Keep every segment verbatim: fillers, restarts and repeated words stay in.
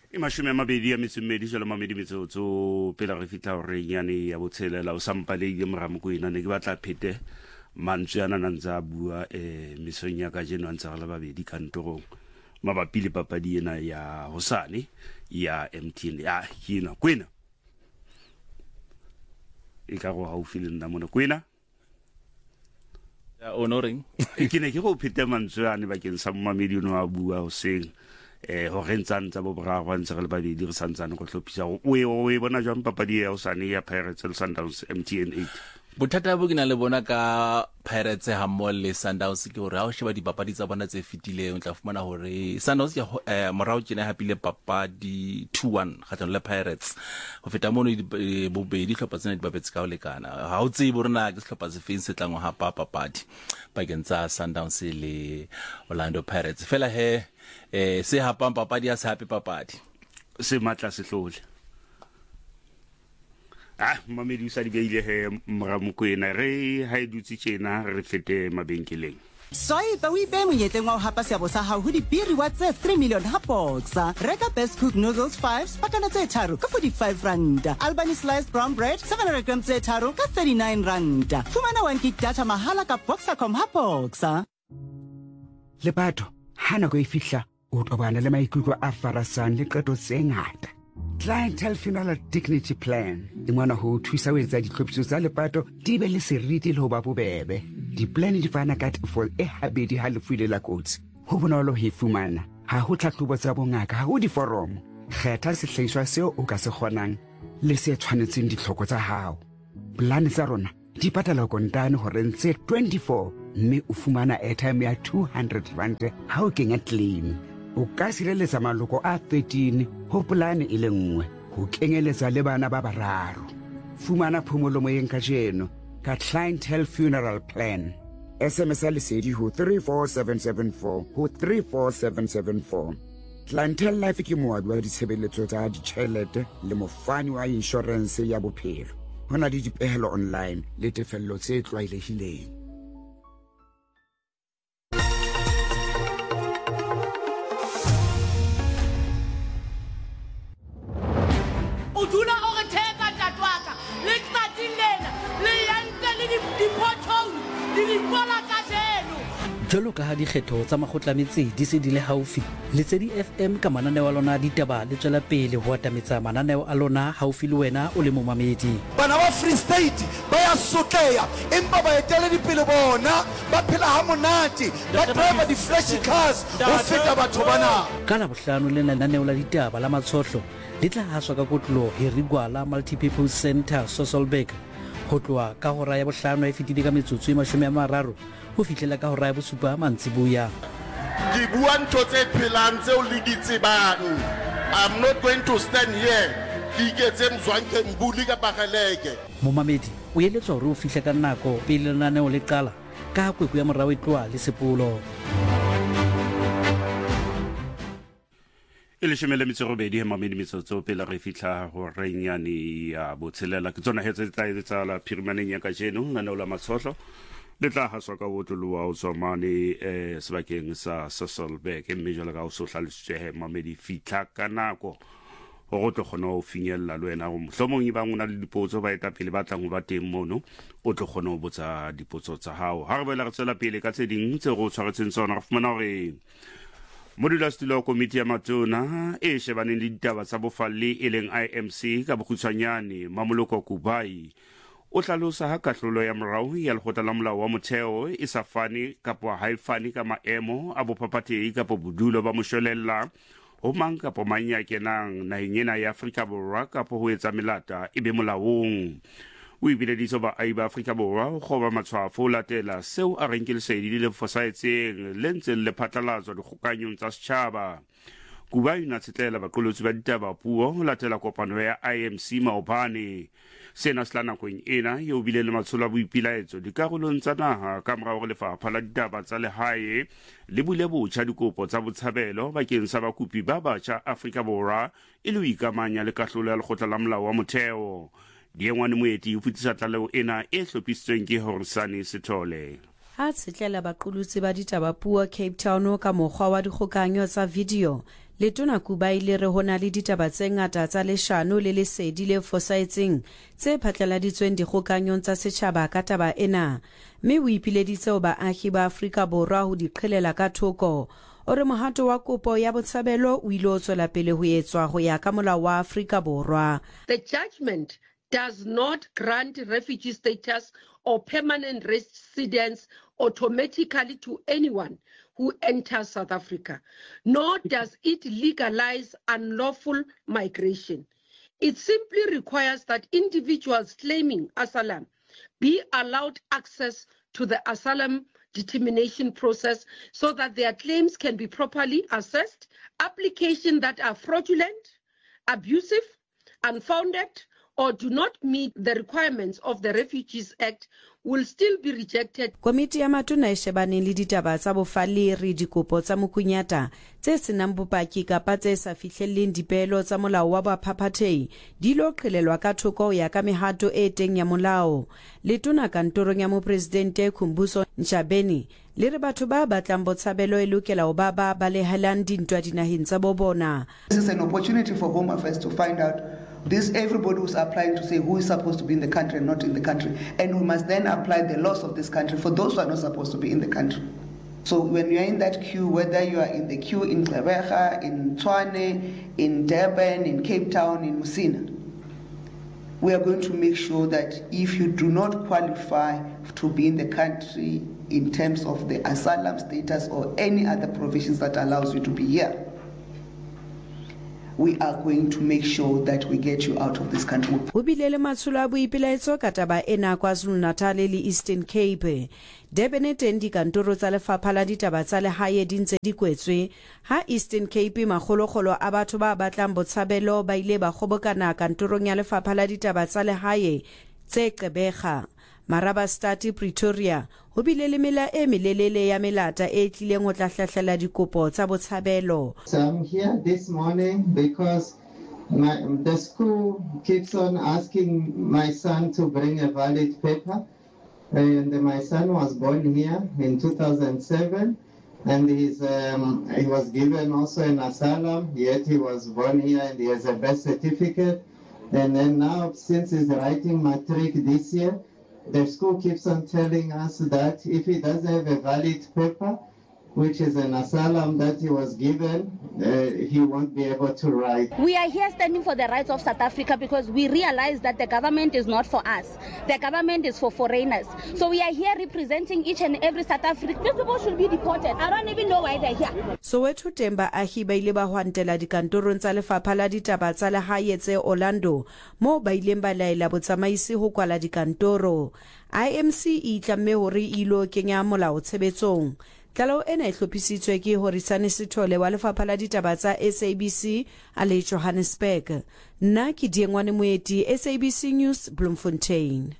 Imashumi amabedi ya mitsumedi jalo mamedi metsotso pela re fitla hore nyane ya botshelela o sampaleng moramokwena ne ke batla phete mantswe ana nantsa bua eh misong ya ka jeno antsa re babedi kantorong mabapi le papadi ena ya hosane ya M T N ya kina kwena e ka go haufi le nna mona kwena ya honoring ke ne ke go phete mantswe ane bakeng sa mamedi no a bua o seng eh ho rentsantsa bo bra go ntse re le babedi re santsane go tlhophisa go o e bona jang papadi ya hosane ya Pirates le Sundowns M T N eight. Bothata bo ke na le bona ka Pirates ha mmoho le Sundowns ke hore ha o sheba dipapadi tsa bona tse fitileng o tla fumana hore Sundowns ya eh, morao ke ne hapile papadi two one kgatlhanong le Pirates ho feta mono bobedi hlopha tsena di bapetse ka ho lekana ha o tsebe rena ke sehlopha se feng se tlang ho hapa papadi pakeng tsa Sundowns le Orlando Pirates fela he eh se hapang papadi ya se hape papadi se matla se hlole. Ah mamedi u sa di beile he Moramokwena re ha idutse tjena re fete mabenkeleng. Soipa o ipe monyetleng wa ho hapa seabo sa hao ho dibiriwa tse three million hapoxa. Reka Best Cook Noodles five pakana tse tharo ka forty-five rand. Albany Sliced Brown Bread seven hundred grams tse tharo ka thirty-nine rand. Fumana one gig data mahala ka Boxacom hapoxa. Lepato hana go ifihla o tobana le maikutlo a farasang le qeto tse ngata. Clientele Funeral Dignity Plan e mona ho thusa ho etsa ditlhophiso tsa lepato di be le seriti le ho ba bobebe. Di-plan di fana ka tefo e habedi ha lefu ile la kotsi ho bonolo ho fumana ha ho tlhahlobo tsa bongaka ha ho diforomo kgetha sehlahiswa seo o ka se kgonang le se tshwanetseng ditlhoko tsa hao. Plan tsa rona di patala kontane hore ntse twenty-four mme o fumana airtime ya two hundred rand ha o kenya claim. O ka sireletsa maloko a thirteen ho polane e le nngwe ho kenyeletsa le bana ba bararo. Fumana phomolo moyeng ka jeno ka Clientele Funeral Plan. S M S lesedi ho three four seven seven four ho three four seven seven four. Clientele Life ke moabi wa ditshebeletso tsa ditjhelete le mofani wa insurance ya bophelo. Hona le dipehelo online le tefello tse tlwaelehileng. Jolo ka ha dikgetho tsa makgotlametse di se di le haufi le tse di F M ka mananeo a lona ditaba le tswela pele ho atametsa mananeo a lona haufi le wena o le momamedi. Bana ba Free State ba ya sotleya empa ba etele dipele bona ba phela ha monate ba drive di fresh cars ho feta batho bana. Ka la bohlano le mananeo la ditaba la matshohlo le tla haswa ka kotlo Hirigwala Multipurpose Center Sasolburg ho tloha ka hora ya bohlano e fetile ka metsotso e mashome a mararo ho fihlela ka hora ya bosupa mantsibuya. Ke bua ntho tse phelang tseo le di tsebang. I'm not going to stand here ke iketse mzwanke mbuli ka bageleke. Momamedi o eletswa hore o fihle ka nako pele lenaneo le qala ka kwekwe ya morao e tloa le sepolo. E le shemele mitserobedi he mamedi metsotso pela re fitla ho renyane ya botshelela ke tsona hetse tla etsa la phirimaneng ya ka jeno ngana la matshohlo le tla haswa ka botloloa o tsomane eh sebakeng sa Sasolburg mme jwale ka o so hlalositswe he mamedi fitla ka nako ho go tlo kgona ho finyella le wena go mohlomong e bang ona le dipotso ba eta pele ba tlang ho ba teng mono o tlo kgona ho botsa dipotso tsa hao ha re bela re tsela pele ka tse ding tse go tshwaretseng tsona re fumana hore modulasetulo wa komiti ya matona e shebaneng le ditaba tsa bofalle e leng I M C ka bokgutshwanyane Mamoloko Kubai o hlalosa ha katlolo ya morao ya lekgotla la molao wa motheo e sa fane kapa ha e fane ka maemo a bophapathehi kapa bodulo ba moshwelella ho mang kapa mang ya kenang naheng ena ya Afrika Borwa kapa ho etsa melata e be molaong. O ibileditse ba ai ba Afrika Borwa go ba matshwafo latela seo a reng ke lesedi le fosaetseng le ntseng le phatlalatswa dikgokanyong tsa setjhaba. Kubai na tsetlela baqolotsi ba ditaba puo ho latela kopano ya I M C maobane sena sela nakong ena yo bile le matsholo a boipilaetso dikarolong tsa naha ka morao le lefapha la ditaba tsa lehae le bule botjha dikopo tsa botshabelo bakeng sa bakopi ba batjha Afrika Borwa e le ho ikamanya le katlolo ya lekgotla la molao wa motheo. Diengwane moeti o futisa tlaleo ena e hlophisitsweng ke Horisane Sithole. Ha tsetlela baqolotsi ba ditaba puo Cape Town ka mokgwa wa dikgokanyo tsa video Letona Kuba ile re hona le ditaba tse ngata tsa leshano le lesedi le fosahetseng tse phatlaladitsweng dikgokanyong tsa setjhaba ka taba ena, mme o ipileditse ho baagi ba Afrika Borwa ho di qhelela ka thoko. O re mohato wa kopo ya botshabelo o ile o tswela pele ho etswa ho ya ka molao wa Afrika Borwa. The judgment does not grant refugee status or permanent residence automatically to anyone who enters South Africa, nor does it legalize unlawful migration. It simply requires that individuals claiming asylum be allowed access to the asylum determination process so that their claims can be properly assessed. Applications that are fraudulent, abusive, unfounded, or do not meet the requirements of the Refugees Act will still be rejected. Komiti ya matona e shebaneng le ditaba tsa bofaleri dikopo tsa mokunyata tse senang bopaki kapa tse sa fihlelleng dipehelo tsa molao wa baphaphathehi di lo qhelelwa ka thoko ya ka mehato e teng ya molao. Letona kantorong ya mopresidente Khumbudzo Ntshavheni le re batho ba batlang botshabelo e lokela ho ba ba balehelang dintwa dinaheng tsa bo bona. This is an opportunity for Home Affairs to find out this everybody who's applying to say who is supposed to be in the country and not in the country, and we must then apply the laws of this country for those who are not supposed to be in the country. So when you are in that queue, whether you are in the queue in Gqeberha, in Tshwane, in Durban, in Cape Town, in Musina, we are going to make sure that if you do not qualify to be in the country in terms of the asylum status or any other provisions that allows you to be here, we are going to make sure that we get you out of this country. Ho bile le matsholo a boipelaetso ka taba ena KwaZulu-Natal le Eastern Cape. Durban teng dikantoro tsa lefapha la ditaba tsa lehae di ntse di kwetswe ha Eastern Cape magologolo a batho ba batlang botshabelo ba ile ba kgobokana kantorong ya lefapha la ditaba tsa lehae tse Gqeberha. Marabastati Pretoria ho bile le mela e melelele ya melata e tlileng ho tlahlahlela dikopo tsa botshabelo. So I'm here this morning because my, the school keeps on asking my son to bring a valid paper, and my son was born here in two thousand seven, and he's, um, he was given also an asylum, yet he was born here and he has a birth certificate, and then now since he's writing matric this year, the school keeps on telling us that if he doesn't have a valid paper, which is an asylum that he was given, uh, he won't be able to write. We are here standing for the rights of South Africa because we realize that the government is not for us. The government is for foreigners. So we are here representing each and every South African. These people should be deported. I don't even know why they're here. Soweto temba ahi ba ile ba hwantela dikantorong tsa lefapha la ditaba tsa lehae tse Orlando mo ba ileng ba laela botsamaisi ho kwala dikantoro. I M C e tlamme hore ilo kenya molao tshebetsong. Tlalo ena e hlophisitswe ke Horisane Sithole wa lefapha la ditaba tsa S A B C a le Johannesburg. Nna ke Diengwane Moeti, S A B C News, Bloemfontein.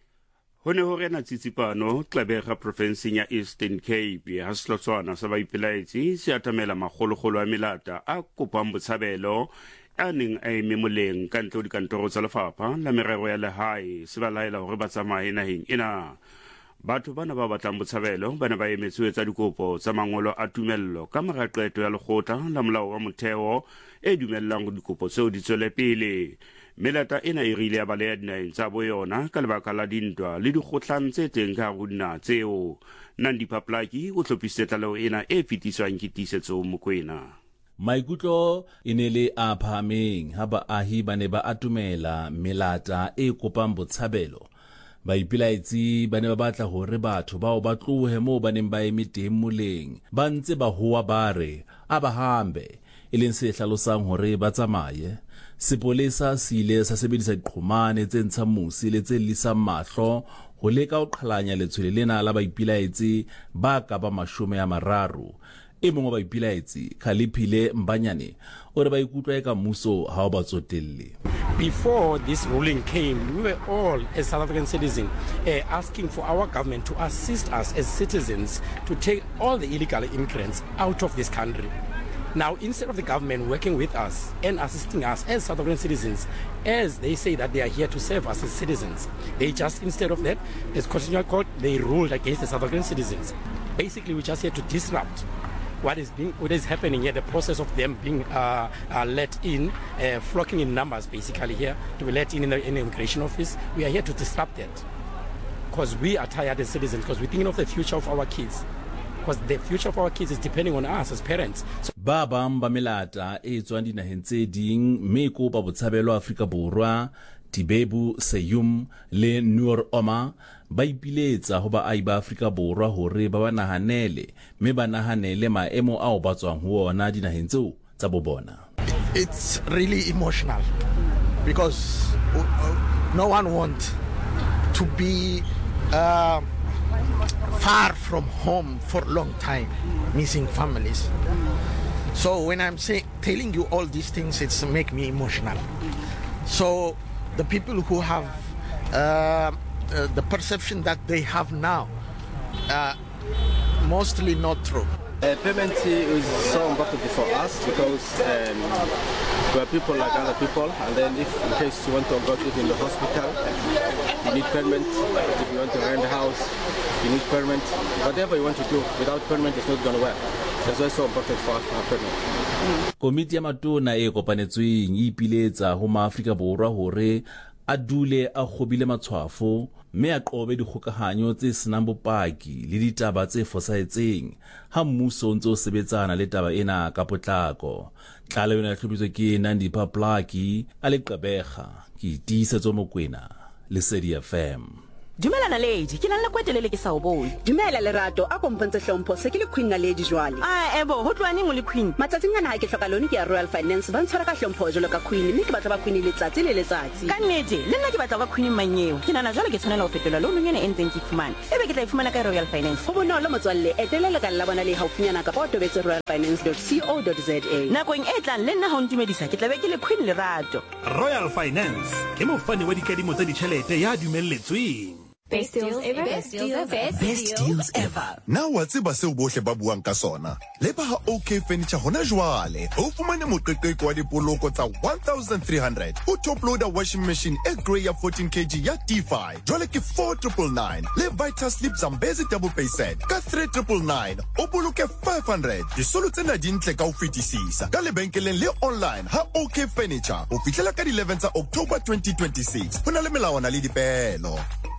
Ho ne ho rena tsitsipano Gqeberha provinseng ya Eastern Cape ha Slotswana sa ba ipelaetsi se atamela magologolo a melata a kopang botshabelo a neng a eme moleng ka ntle ho dikantoro tsa lefapha la merero ya lehae se ba laela hore ba tsamaye naheng ena. Batho bana ba batlang botshabelo bana ba emetswe tsa dikopo tsa mangolo a tumello ka mora qeto ya lekgotla la molao wa motheo e dumellang go dikopo tseo di tswele pele. Melata ena e rile ya baleya dinaheng tsa boyona ka lebaka la dintwa le dikgotlang tse teng ka ho dinaha tseo. Nandi Paplaki o tlhopisitse tlaleho ena e fetiswang ke Tiisetso Mokoena. Maikutlo e ne le a phahameng ha baahi ba ne ba atumela melata e kopang botshabelo. Ba ipelaetsi ba ne ba batla hore batho bao ba tlohe moo ba neng ba eme teng moleng ba ntse ba hoa bare a ba hambe e leng se hlalosang hore ba tsamaye. Sepolesa se ile sa sebedisa diqhomane tse ntshang musi le tse lisang mahlo ho leka ho qhalanya letshwele lena la ba ipelaetsi ba ka ba mashome ya mararo. E mongwe ba ipelaetsi Khaliphile Mbanyane o re ba ikutlwa eka mmuso ha o ba tsotelle. Before this ruling came, we were all, as South African citizens, uh, asking for our government to assist us as citizens to take all the illegal immigrants out of this country. Now, instead of the government working with us and assisting us as South African citizens, as they say that they are here to serve us as citizens, they just, instead of that, as Constitutional Court, they ruled against the South African citizens. Basically, we're just here to disrupt what is being, what is happening here, the process of them being uh, uh, let in, uh, flocking in numbers basically here to be let in in the, in the immigration office. We are here to disrupt that because we are tired as citizens, because we're thinking of the future of our kids, because the future of our kids is depending on us as parents. So ba bang ba melata e tswang dinaheng tse ding mme ko ba botshabelo Afrika Borwa Tibebu Seyum le Nur Oma ba ipiletsa ho ba ai ba Afrika Borwa hore ba ba nahanele mme ba nahanele maemo ao ba tswang ho ona dinaheng tseo tsa bobona. It's really emotional because no one wants to be uh, far from home for a long time, missing families. So when I'm saying, telling you all these things, it's make me emotional. So the people who have uh, uh, the perception that they have now, uh, mostly not true. Uh, payment is so important for us because um, we are people like other people, and then if in case you want to go to in the hospital, you need payment. If you want to rent a house, you need payment. Whatever you want to do without payment, it's not going to work. That's why it's so important for us to have payment. Komiti ya matona e kopanetsweng e ipiletsa ho maAfrika Borwa hore a dule a khobile matshwafo mme a qobe dikgokahanyo tse senang bopaki le ditaba tse fosahetseng ha mmuso ntse o sebetsana le taba ena ka potlako. Tlala yona hlobitswe ke Nandi Paplaki a le Qabega ke tiisetso Mokwena le Sedi F M. Dumela Naledi, ke nna kwetelele ke sa o bone. Dumela Lerato, a kompantse hlompho se ke le Queen Naledi jwale. Ah ebo, ho tloane mo le Queen. Matsatsing ana ha ke hloka lone ke ya Royal Finance ba ntshwara ka hlompho jalo ka Queen, mme ke batla ba Queen letsatsi le letsatsi. Ka nnete, le nna ke batla ba Queen manyeo. Ke nana jwale ke tshwanela ho fetola loan yena e ntseng ke fumana. Ebe ke tla ifumana ka Royal Finance. Ho bonolo motswalle, etela ka la bona le haufinyana ka potobetse royal finance dot co dot za. Nakong e tlang le nna ha o ntumedisa ke tla be ke le Queen Lerato. Royal Finance ke mofani wa dikadimo tsa ditjhelete ya dumelletsweng. Best deals ever. Best deals ever. Best deals ever. Now what's ba se o bohle ba buang ka sona. Le ba OK Furniture hona jwale. O fumane moqeqeqo wa dipoloko tsa one thousand three hundred. O top loader washing machine e grey ya fourteen kilograms ya T five. Jwale ke four nine nine nine. Le Vita Sleep Zambezi double pay set ka three nine nine nine. O boloke five hundred. Di solo tsena di ntle ka o fetisisa. Ka lebenkeleng le online ha OK Furniture. O fihlela ka eleven tsa October twenty twenty-six. Hona le melawana le dipelo.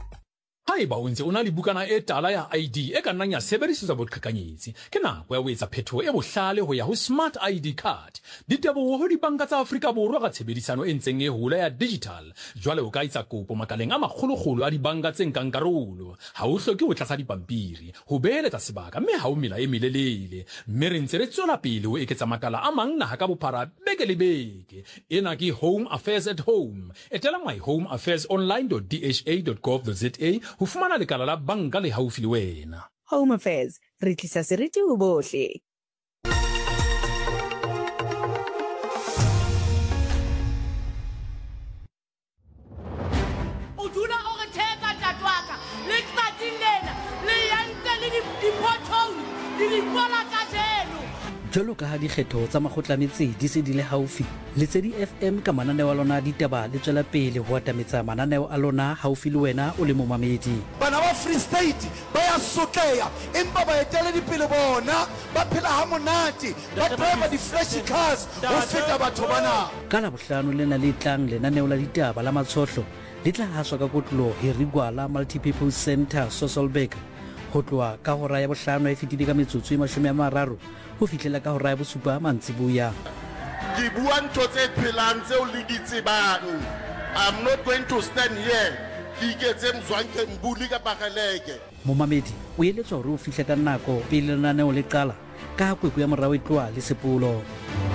Haeba o ntse o na le bukana e tala ya I D e ka nnang ya sebedisetswa boqhekanyetsi ke nako ya ho etsa phethoho e bohlale ho ya ho smart I D card. Diteboho ho dibanka tsa Afrika Borwa ka tshebedisano e ntseng e hola ya digital. Jwale o ka etsa kopo makaleng a makgolokgolo a dibanka tse nkang karolo. Ha o hloke ho tlatsa dipampiri ho beheletsa sebaka mme ha o mela e melelele. Mme re ntse re tswela pele ho eketsa makala a mang naha ka bophara beke le beke. Ena ke Home Affairs at Home. Etela my home affairs online dot d h a dot gov dot za ho fumana lekala la banka le haufi le wena. Home Affairs, re tlisa seriti ho bohle. O dula o re theka tatwaka le tsatsing lena le yantse le di-pothole le dipola ka jeno. Jolo ka ha dikgetho tsa makgotlametse di se di le haufi, Letsedi F M ka mananeo a lona ditaba le tswela pele ho atametsa mananeo a lona haufi le wena o le momamedi. Bana ba Free State ba ya sotleya empa ba etele dipele bona ba phela ha monate ba drive di-fresh cars ho feta batho bana. Ka la bohlano lena le tlang lenaneo la ditaba la matshotlo le tla haswa ka kotlo Herigwala Multipurpose Centre Sasolburg ho tloha ka hora ya bohlano e fetile ka metsotso e mashome a mararo ho fihlela ka hora ya bosupa mantsibuya. Ke bua ntho tse phelang tseo le di tsebang. I'm not going to stand here ke iketse mzwanke mbuli ka pageleke. Momamedi o eletswa hore o fihle ka nako pele lenaneo le qala ka kwekwe ya morao e tloa le sepolo.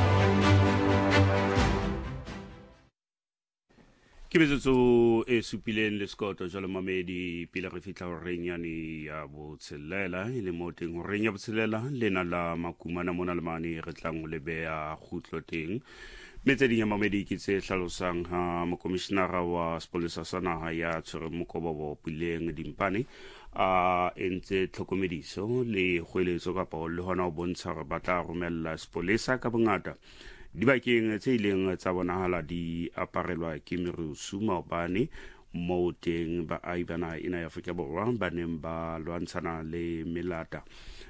Ke betso e supileng le skoto jalo mamedi pila re fitla ho renyane ya botshelela ile moteng ho renya botshelela lena la makumana mona le mane re tlang ho le bea khutlo teng metse dinya mamedi ke tse hlalosang ha mokomishenara wa sepolesa sa naha ya tshwere mokobo bo pileng dimpane a entse tlhokomediso le kgweletso ka pa le hona ho bontsha re batla romella sepolesa ka bongata dibakeng tse ileng tsa bonahala di aparelwa ke merusu maobane mo teng ba aibana ina ya Afrika Borwa ba neng ba lwantshana le melata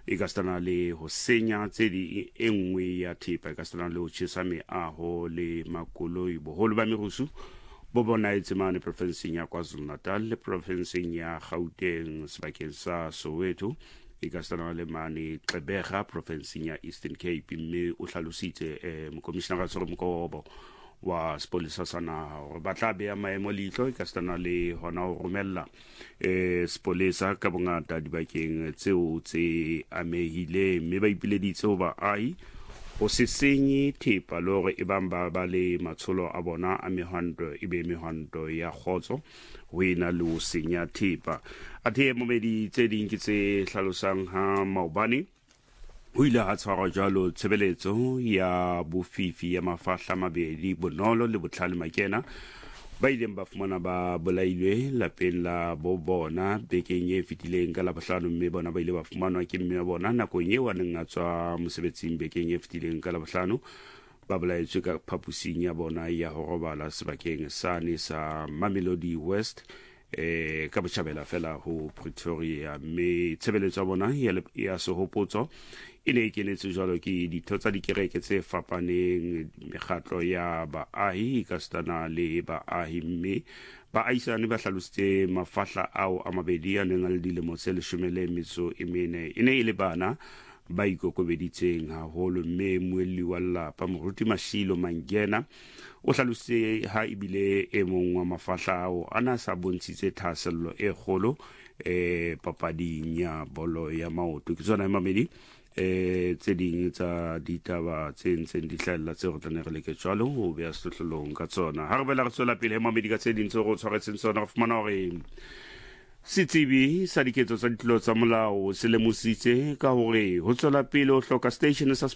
e ka stana le ho senya tse di e nngwe ya thepa e ka stana le ho tjhesa meaho le makoloi boholo ba merusu bo bona e tsemane provinceng ya KwaZulu-Natal le provinceng ya Gauteng sebakeng sa Soweto e ka stana le mane Xebega provinceng ya Eastern Cape mme o hlalositse eh, mokomishenara Tsoro Mkobo wa Spolisa sana ba tla beya maemo leihlo e ka stana le hona ho romella eh Spolisa ka bongata dibakeng tseo tse amehile mme ba ipileditse ho ba ai o se senye thepa lore e bamba ba le matsholo a bona a mehwanto e be mehwanto ya khotso ho ina le o senya thepa a the momedi tse ding ke tse hlalosang ha maobane o ile ha tshwara jalo tshebeletso ya bofifi ya mafahla mabedi bonolo le botlhale makena ba ileng ba fumana ba bolailwe lapeng la bo bona bekeng e fetileng ka la bohlano mme bona ba ile ba fumanwa ke mme bona nakong eo a neng a tswa mosebetsing bekeng e fetileng ka la bohlano ba bolaetswe ka phapusing ya bona ya ho robala sebakeng sane sa Mamelodi West eh ka botjhabela fela ho Pretoria mme tshebeletso ya bona ya sehopotso ine e kenetse jalo ke ditho tsa dikereke tse fapaneng mekgatlo ya baahi ka stana le baahi mme baahisane ba hlalositse mafahla ao a mabedi a neng a le dilemo tse leshome le metso e mene ine e le bana ba ikokobeditseng haholo mme moelli wa lapa moruti Mashilo Mangena o hlalositse ha ibile e mong wa mafahla ao ana sa bontshitse thasello e kgolo eh papading ya bolo ya maoto ke tsona mamedi eh tse ding tsa ditaba tse ntseng di hlalla tse go tla re ke tswalo ho bea setlotlong ka tsona ha re bela re tswela pele mamedi ka tse ding tse go tshwaretseng tsona go fumana hore Sithibi sa diketso tsa ditlolo tsa molao se lemositse ka hore ho tswela pele ho hloka station sa